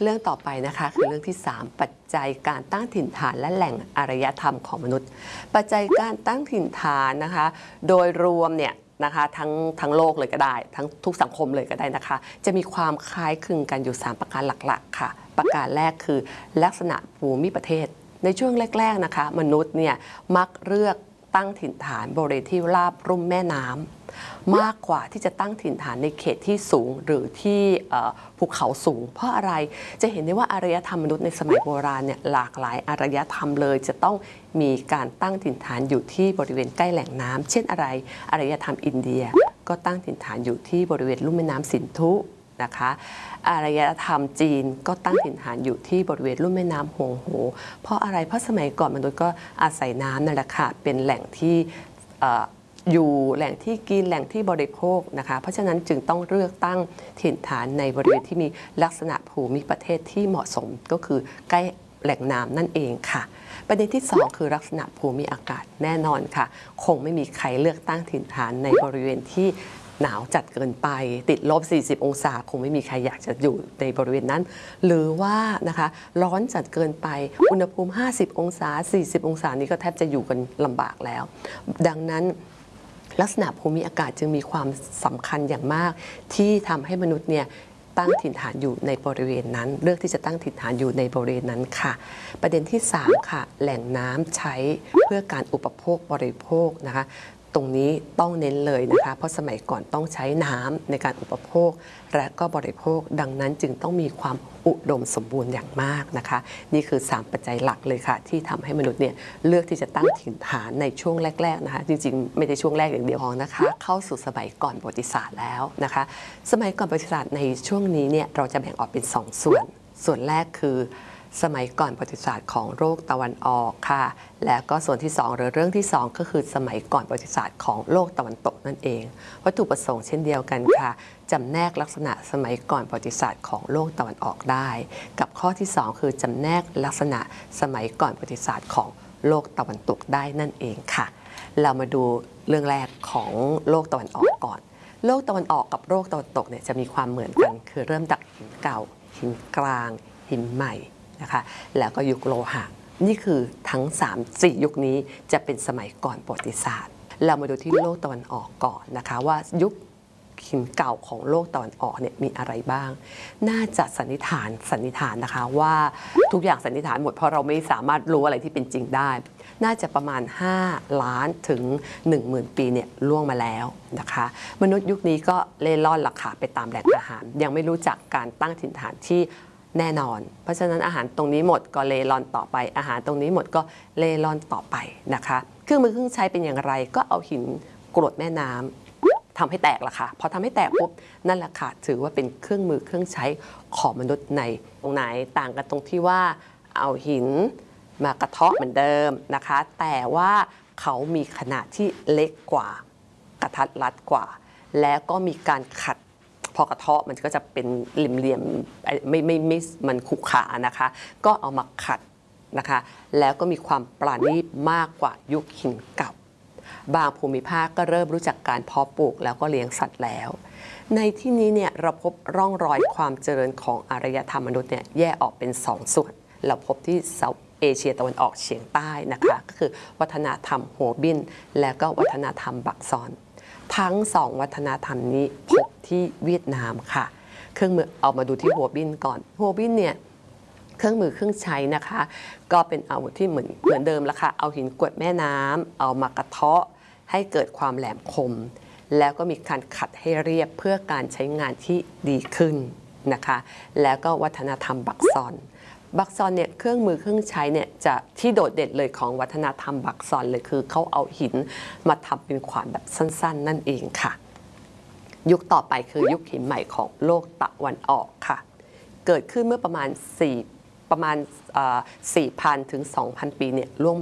เรื่องต่อไปนะคะคือเรื่องที่ 3 ปัจจัยการตั้งถิ่นฐานและแหล่งอารยธรรมของมนุษย์ปัจจัยการตั้งถิ่นฐานนะคะโดยรวมเนี่ยนะคะทั้งโลกเลยก็ได้ทั้งทุกสังคมเลยก็ได้นะคะจะมีความคล้ายคลึงกันอยู่3ประการหลักๆค่ะประการแรกคือลักษณะภูมิประเทศในช่วงแรกๆนะคะมนุษย์เนี่ยมักเลือกตั้งถิ่นฐานบริเวณที่ราบลุ่มแม่น้ำมากกว่าที่จะตั้งถิ่นฐานในเขตที่สูงหรือที่ภูเขาสูงเพราะอะไรจะเห็นได้ว่าอารยธรรมมนุษย์ในสมัยโบราณเนี่ยหลากหลายอารยธรรมเลยจะต้องมีการตั้งถิ่นฐานอยู่ที่บริเวณใกล้แหล่งน้ำเช่นอะไรอารยธรรมอินเดียก็ตั้งถิ่นฐานอยู่ที่บริเวณลุ่มแม่น้ำสินธุนะคะอารยธรรมจีนก็ตั้งถิ่นฐานอยู่ที่บริเวณลุ่มแม่น้ำฮวงโหเพราะอะไรเพราะสมัยก่อนมนุษย์ก็อาศัยน้ำนั่นแหละค่ะเป็นแหล่งที่อยู่แหล่งที่กินแหล่งที่บริโภคนะคะเพราะฉะนั้นจึงต้องเลือกตั้งถิ่นฐานในบริเวณที่มีลักษณะภูมิประเทศที่เหมาะสมก็คือใกล้แหล่งน้ำนั่นเองค่ะประเด็นที่ 2 คือลักษณะภูมิอากาศแน่นอนค่ะคงไม่มีใครเลือกตั้งถิ่นฐานในบริเวณที่หนาวจัดเกินไปติดลบ40องศาคงไม่มีใครอยากจะอยู่ในบริเวณนั้นหรือว่านะคะร้อนจัดเกินไปอุณหภูมิ50องศา40องศานี้ก็แทบจะอยู่กันลำบากแล้วดังนั้นลักษณะภูมิอากาศจึงมีความสำคัญอย่างมากที่ทำให้มนุษย์เนี่ยตั้งถิ่นฐานอยู่ในบริเวณนั้นเลือกที่จะตั้งถิ่นฐานอยู่ในบริเวณนั้นค่ะประเด็นที่ 3 ค่ะแหล่งน้ำใช้เพื่อการอุปโภคบริโภคนะคะตรงนี้ต้องเน้นเลยนะคะเพราะสมัยก่อนต้องใช้น้ำในการอุปโภคและก็บริโภคดังนั้นจึงต้องมีความอุดมสมบูรณ์อย่างมากนะคะนี่คือ3ปัจจัยหลักเลยค่ะที่ทำให้มนุษย์เนี่ยเลือกที่จะตั้งถิ่นฐานในช่วงแรกๆนะคะจริงๆไม่ได้ช่วงแรกอย่างเดียวนะคะเข้าสู่สมัยก่อนประวัติศาสตร์แล้วนะคะสมัยก่อนประวัติศาสตร์ในช่วงนี้เนี่ยเราจะแบ่งออกเป็น2ส่วนแรกคือสมัยก่อนประวัติศาสตร์ของโลกตะวันออกค่ะและก็ส่วนที่2หรือเรื่องที่2ก็คือสมัยก่อนประวัติศาสตร์ของโลกตะวันตกนั่นเองวัตถุประสงค์เช่นเดียวกันค่ะจำแนกลักษณะสมัยก่อนประวัติศาสตร์ของโลกตะวันออกได้กับข้อที่2คือจำแนกลักษณะสมัยก่อนประวัติศาสตร์ของโลกตะวันตกได้นั่นเองค่ะเรามาดูเรื่องแรกของโลกตะวันออกก่อนโลกตะวันออกกับโลกตะวันตกเนี่ยจะมีความเหมือนกันคือเริ่มจากหินเก่าหินกลางหินใหม่นะคะแล้วก็ยุคโลหะนี่คือทั้ง3-4 ยุคนี้จะเป็นสมัยก่อนประวัติศาสตร์เรามาดูที่โลกตะวันออกก่อนนะคะว่ายุคหินเก่าของโลกตะวันออกเนี่ยมีอะไรบ้างน่าจะสันนิษฐานนะคะว่าทุกอย่างสันนิษฐานหมดเพราะเราไม่สามารถรู้อะไรที่เป็นจริงได้น่าจะประมาณ5 ล้านถึง 10,000 ปีเนี่ยล่วงมาแล้วนะคะมนุษย์ยุคนี้ก็เล่ร่อนราคาไปตามแหล่งอาหารยังไม่รู้จักการตั้งถิ่นฐานที่แน่นอนเพราะฉะนั้นอาหารตรงนี้หมดก็เล่ร่อนต่อไปอาหารตรงนี้หมดก็เล่ร่อนต่อไปนะคะเครื่องมือเครื่องใช้เป็นอย่างไรก็เอาหินกรวดแม่น้ำทำให้แตกละค่ะพอทำให้แตกปุ๊บนั่นแหละค่ะถือว่าเป็นเครื่องมือเครื่องใช้ของมนุษย์ในตรงไหนต่างกันตรงที่ว่าเอาหินมากระเทาะเหมือนเดิมนะคะแต่ว่าเขามีขนาดที่เล็กกว่ากระทัดรัดกว่าแล้วก็มีการขัดพอกระเทาะมันก็จะเป็นเหลี่ยมๆไม่มันขรุขระนะคะก็เอามาขัดนะคะแล้วก็มีความปราณีตมากกว่ายุคหินเก่าบางภูมิภาคก็เริ่มรู้จักการเพาะปลูกแล้วก็เลี้ยงสัตว์แล้วในที่นี้เนี่ยเราพบร่องรอยความเจริญของอารยธรรมมนุษย์เนี่ยแยกออกเป็น2 ส่วนเราพบที่เอเชียตะวันออกเฉียงใต้นะคะก็คือวัฒนธรรมหัวบินและก็วัฒนธรรมบักซอนทั้ง2วัฒนธรรมนี้พบที่เวียดนามค่ะเครื่องมือเอามาดูที่หัวบินก่อนหัวบินเนี่ยเครื่องมือเครื่องใช้นะคะก็เป็นอาวุธที่เหมือนเดิมละค่ะเอาหินกรวดแม่น้ำเอามากระเทาะให้เกิดความแหลมคมแล้วก็มีการขัดให้เรียบเพื่อการใช้งานที่ดีขึ้นนะคะแล้วก็วัฒนธรรมบักซอนเนี่ยเครื่องมือเครื่องใช้เนี่ยจะที่โดดเด่นเลยของวัฒนธรรมบักซอนเลยคือเขาเอาหินมาทำเป็นขวานแบบสั้นๆนั่นเองค่ะยุคต่อไปคือยุคหินใหม่ของโลกตะวันออกค่ะเกิดขึ้นเมื่อประมาณ 4,000 ถึง 2,000 ปีเนี่ยล่วง